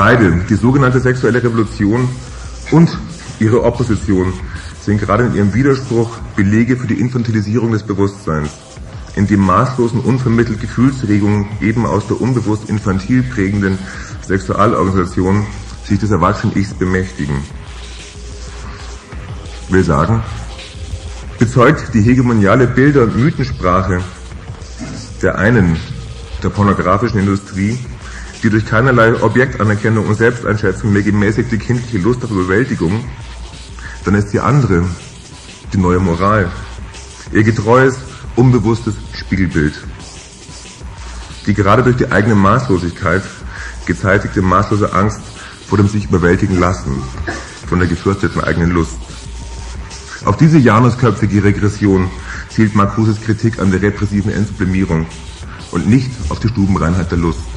Beide, die sogenannte sexuelle Revolution und ihre Opposition, sind gerade in ihrem Widerspruch Belege für die Infantilisierung des Bewusstseins, in dem maßlosen unvermittelt Gefühlsregungen eben aus der unbewusst infantil prägenden Sexualorganisation sich des Erwachsenen-Ichs bemächtigen. Will sagen, bezeugt die hegemoniale Bilder- und Mythensprache der einen, der pornografischen Industrie, die durch keinerlei Objektanerkennung und Selbsteinschätzung mehr gemäßigte kindliche Lust auf Überwältigung, dann ist die andere, die neue Moral, ihr getreues, unbewusstes Spiegelbild. Die gerade durch die eigene Maßlosigkeit gezeitigte maßlose Angst vor dem sich überwältigen lassen, von der gefürchteten eigenen Lust. Auf diese janusköpfige Regression zielt Marcuses Kritik an der repressiven Entsublimierung und nicht auf die Stubenreinheit der Lust.